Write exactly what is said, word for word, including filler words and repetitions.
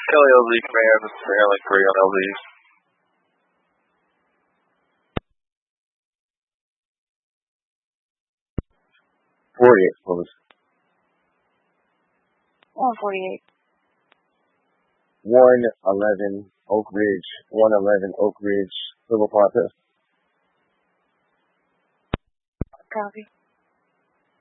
Kelly L Z Command, this is Airline three on L Z. forty-eight, close. one forty-eight. one eleven Oak Ridge, one eleven Oak Ridge, Silver Ponte. Copy.